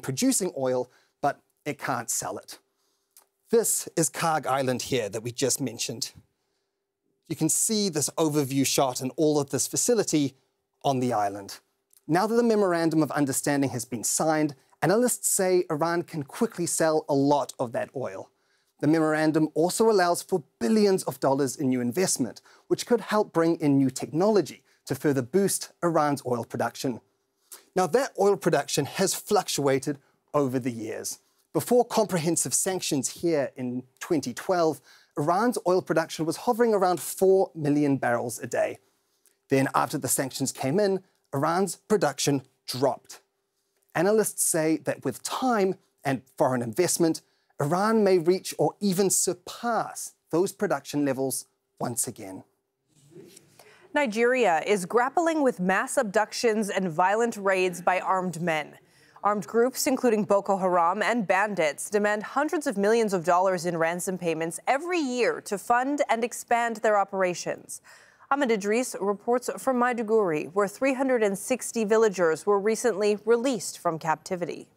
producing oil, but it can't sell it. This is Karg Island here that we just mentioned. You can see this overview shot and all of this facility on the island. Now that the Memorandum of Understanding has been signed, analysts say Iran can quickly sell a lot of that oil. The memorandum also allows for billions of dollars in new investment, which could help bring in new technology to further boost Iran's oil production. Now, that oil production has fluctuated over the years. Before comprehensive sanctions here in 2012, Iran's oil production was hovering around 4 million barrels a day. Then, after the sanctions came in, Iran's production dropped. Analysts say that with time and foreign investment, Iran may reach or even surpass those production levels once again. Nigeria is grappling with mass abductions and violent raids by armed men. Armed groups, including Boko Haram and bandits, demand hundreds of millions of dollars in ransom payments every year to fund and expand their operations. Ahmed Idris reports from Maiduguri, where 360 villagers were recently released from captivity.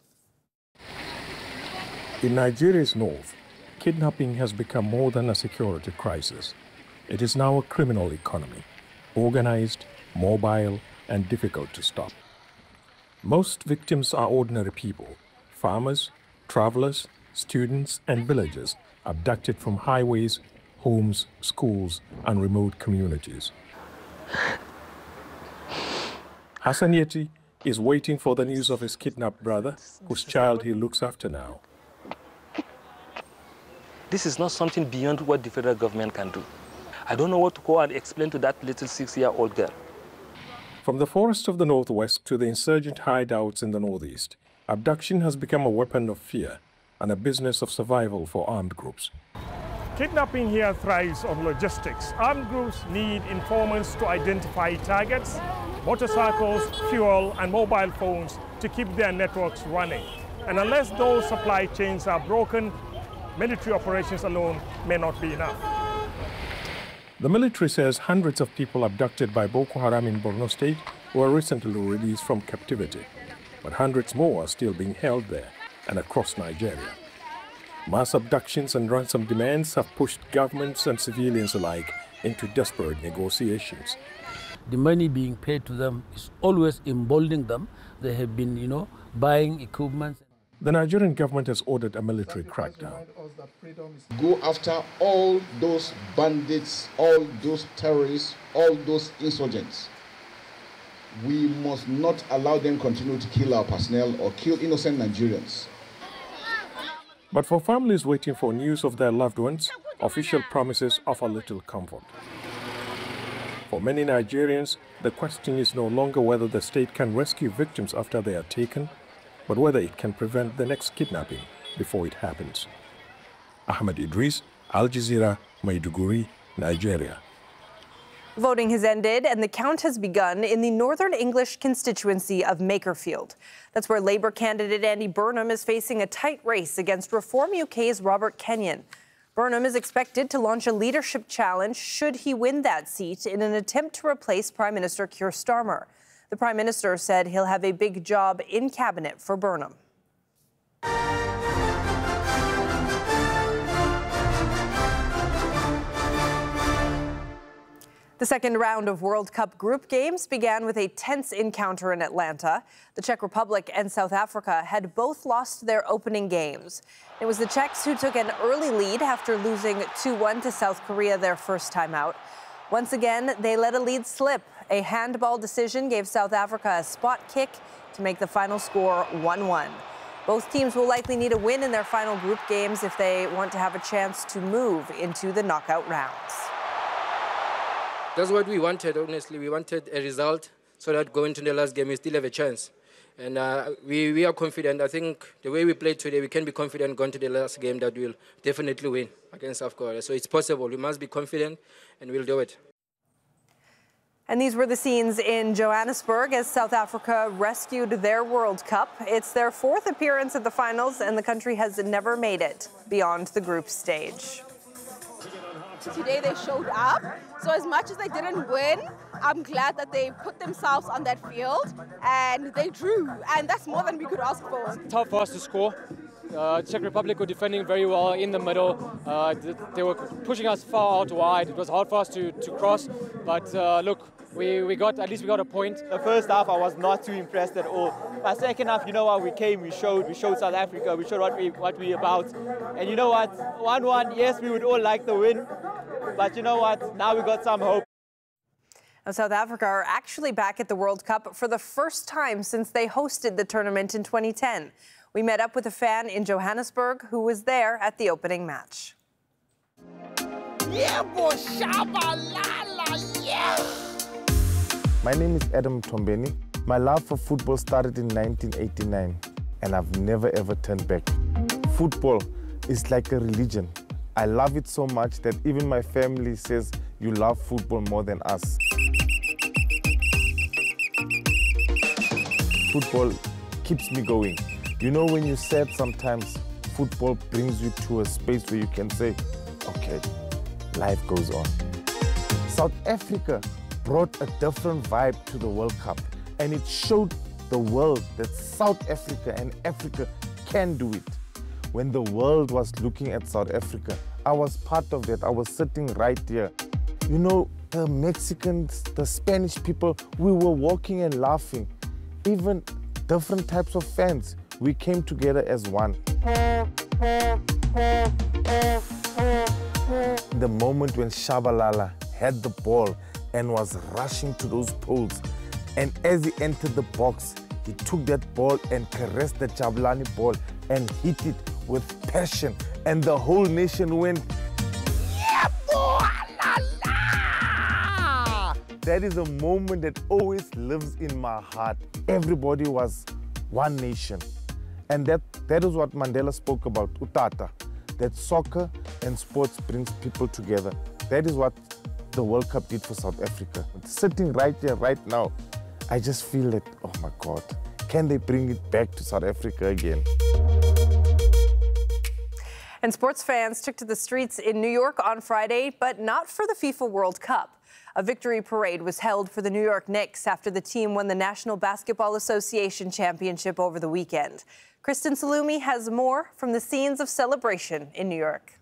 In Nigeria's north, kidnapping has become more than a security crisis. It is now a criminal economy, organized, mobile, and difficult to stop. Most victims are ordinary people, farmers, travelers, students, and villagers abducted from highways, homes, schools, and remote communities. Hassan Yeti is waiting for the news of his kidnapped brother, whose child he looks after now. This is not something beyond what the federal government can do. I don't know what to go and explain to that little 6-year-old girl. From the forests of the northwest to the insurgent hideouts in the northeast, abduction has become a weapon of fear and a business of survival for armed groups. Kidnapping here thrives on logistics. Armed groups need informants to identify targets, motorcycles, fuel, and mobile phones to keep their networks running. And unless those supply chains are broken, military operations alone may not be enough. The military says hundreds of people abducted by Boko Haram in Borno State were recently released from captivity, but hundreds more are still being held there and across Nigeria. Mass abductions and ransom demands have pushed governments and civilians alike into desperate negotiations. The money being paid to them is always emboldening them. They have been, buying equipment. The Nigerian government has ordered a military crackdown. Go after all those bandits, all those terrorists, all those insurgents. We must not allow them continue to kill our personnel or kill innocent Nigerians. But for families waiting for news of their loved ones, official promises offer little comfort. For many Nigerians, the question is no longer whether the state can rescue victims after they are taken, but whether it can prevent the next kidnapping before it happens. Ahmed Idris, Al Jazeera, Maiduguri, Nigeria. Voting has ended and the count has begun in the Northern English constituency of Makerfield. That's where Labour candidate Andy Burnham is facing a tight race against Reform UK's Robert Kenyon. Burnham is expected to launch a leadership challenge should he win that seat in an attempt to replace Prime Minister Keir Starmer. The Prime Minister said he'll have a big job in cabinet for Burnham. The second round of World Cup group games began with a tense encounter in Atlanta. The Czech Republic and South Africa had both lost their opening games. It was the Czechs who took an early lead after losing 2-1 to South Korea their first time out. Once again, they let a lead slip. A handball decision gave South Africa a spot kick to make the final score 1-1. Both teams will likely need a win in their final group games if they want to have a chance to move into the knockout rounds. That's what we wanted, honestly. We wanted a result so that going to the last game, we still have a chance. And we are confident. I think the way we played today, we can be confident going to the last game that we'll definitely win against South Korea. So it's possible. We must be confident, and we'll do it. And these were the scenes in Johannesburg as South Africa rescued their World Cup. It's their fourth appearance at the finals, and the country has never made it beyond the group stage. Today they showed up, so as much as they didn't win, I'm glad that they put themselves on that field and they drew, and that's more than we could ask for. Tough for us to score. Czech Republic were defending very well in the middle. They were pushing us far out wide. It was hard for us to cross, but look, we got a point. The first half I was not too impressed at all. But second half, you know what, we showed South Africa, we showed what we about. And you know what, 1-1, yes, we would all like the win, but you know what, now we got some hope. Now, South Africa are actually back at the World Cup for the first time since they hosted the tournament in 2010. We met up with a fan in Johannesburg who was there at the opening match. Yeah, boy, Shabalala, yeah! My name is Adam Tombeni. My love for football started in 1989, and I've never ever turned back. Football is like a religion. I love it so much that even my family says you love football more than us. Football keeps me going. You know, when you're sad sometimes, football brings you to a space where you can say, okay, life goes on. South Africa brought a different vibe to the World Cup, and it showed the world that South Africa and Africa can do it. When the world was looking at South Africa, I was part of that. I was sitting right here. You know, the Mexicans, the Spanish people, we were walking and laughing. Even different types of fans. We came together as one. The moment when Shabalala had the ball and was rushing to those poles, and as he entered the box, he took that ball and caressed the Jabulani ball and hit it with passion, and the whole nation went, yeah, boy, la, la! That is a moment that always lives in my heart. Everybody was one nation. And that is what Mandela spoke about, Utata, that soccer and sports brings people together. That is what the World Cup did for South Africa. Sitting right here, right now, I just feel that, oh my God, can they bring it back to South Africa again? And sports fans took to the streets in New York on Friday, but not for the FIFA World Cup. A victory parade was held for the New York Knicks after the team won the National Basketball Association Championship over the weekend. Kristen Salumi has more from the scenes of celebration in New York.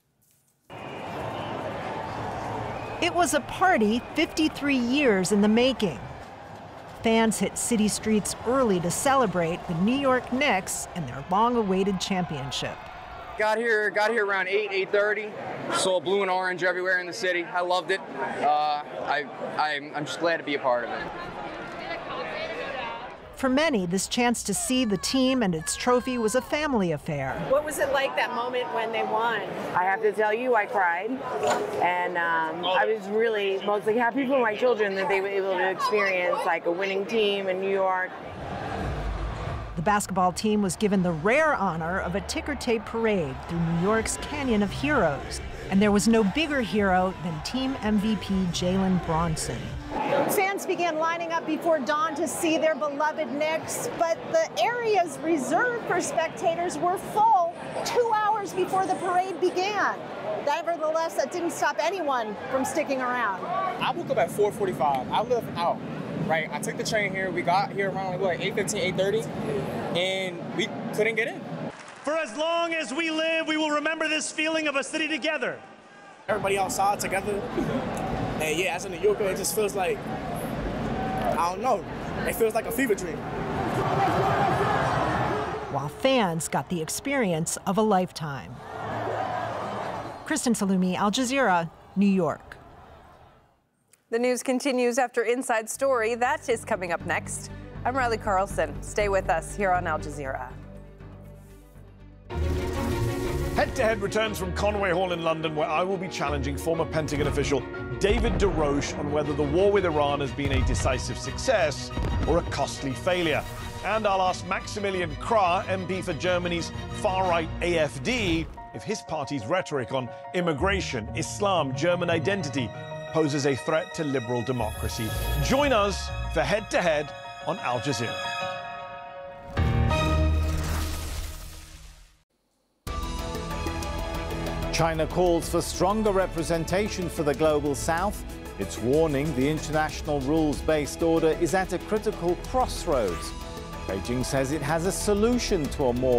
It was a party 53 years in the making. Fans hit city streets early to celebrate the New York Knicks and their long-awaited championship. Got here around 8:30. Saw blue and orange everywhere in the city. I loved it. I'm just glad to be a part of it. For many, this chance to see the team and its trophy was a family affair. What was it like that moment when they won? I have to tell you, I cried. And I was really mostly happy for my children that they were able to experience like a winning team in New York. The basketball team was given the rare honor of a ticker tape parade through New York's Canyon of Heroes. And there was no bigger hero than team MVP Jalen Bronson. Fans began lining up before dawn to see their beloved Knicks, but the areas reserved for spectators were full 2 hours before the parade began. Nevertheless, that didn't stop anyone from sticking around. I woke up at 4:45. I live out, right? I took the train here. We got here around like, what, 8:15, 8:30, and we couldn't get in. For as long as we live, we will remember this feeling of a city together. Everybody outside together. And yeah, as a New Yorker, it just feels like, I don't know, it feels like a fever dream. While fans got the experience of a lifetime. Kristen Salumi, Al Jazeera, New York. The news continues after Inside Story. That is coming up next. I'm Riley Carlson. Stay with us here on Al Jazeera. Head to Head returns from Conway Hall in London, where I will be challenging former Pentagon official David DeRoche on whether the war with Iran has been a decisive success or a costly failure. And I'll ask Maximilian Krah, MP for Germany's far-right AfD, if his party's rhetoric on immigration, Islam, German identity poses a threat to liberal democracy. Join us for Head to Head on Al Jazeera. China calls for stronger representation for the Global South. It's warning the international rules-based order is at a critical crossroads. Beijing says it has a solution to a more